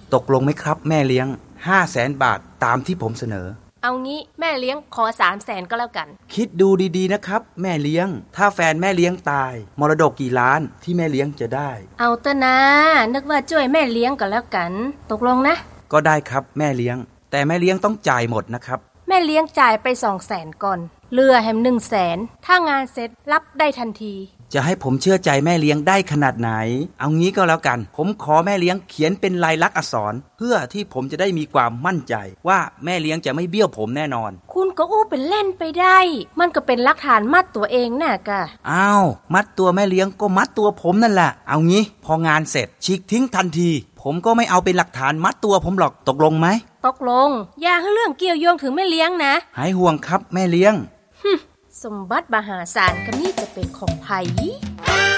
ตกลงไหมครับแม่เลี้ยง 500,000 บาทตามที่ผมเสนอเอางี้แม่เลี้ยงขอ 300,000 ก็แล้วกันคิดดูดีๆนะครับแม่เลี้ยงถ้าแฟนแม่เลี้ยงตายมรดกกี่ล้านที่แม่เลี้ยงจะได้เอาเถอะนะนึกว่าช่วยแม่เลี้ยงก็แล้วกันตกลงนะก็ได้ครับแม่เลี้ยงแต่แม่เลี้ยงต้องจ่ายหมดนะครับแม่เลี้ยงจ่ายไป 200,000 ก่อนเหลือแฮม 100,000 ถ้างานเสร็จรับได้ทันทีจะให้ผมเชื่อใจแม่เลี้ยงได้ขนาดไหนเอางี้ก็แล้วกันผมขอแม่เลี้ยงเขียนเป็นลายลักษณ์อักษรเพื่อที่ผมจะได้มีความมั่นใจว่าแม่เลี้ยงจะไม่เบี้ยวผมแน่นอนคุณก็อู้เป็นเล่นไปได้มันก็เป็นหลักฐานมัดตัวเองน่ะกะอ้าวมัดตัวแม่เลี้ยงก็มัดตัวผมนั่นแหละเอางี้พองานเสร็จฉีกทิ้งทันทีผมก็ไม่เอาเป็นหลักฐานมัดตัวผมหรอกตกลงไหมตกลงอย่าให้เรื่องเกี่ยวโยงถึงแม่เลี้ยงนะหายห่วงครับแม่เลี้ยงสมบัติมหาศาลก็นี่จะเป็นของไผ